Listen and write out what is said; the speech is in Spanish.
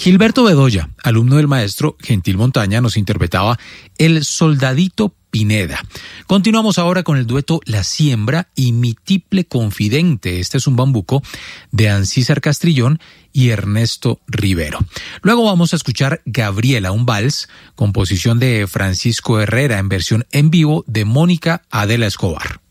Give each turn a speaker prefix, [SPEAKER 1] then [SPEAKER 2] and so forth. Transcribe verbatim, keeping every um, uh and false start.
[SPEAKER 1] Gilberto Bedoya, alumno del maestro Gentil Montaña, nos interpretaba El Soldadito Pineda. Continuamos ahora con el dueto La Siembra y Mi Tiple Confidente. Este es un bambuco de Ancísar Castrillón y Ernesto Rivero. Luego vamos a escuchar Gabriela, un vals, composición de Francisco Herrera en versión en vivo de Mónica Adela Escobar.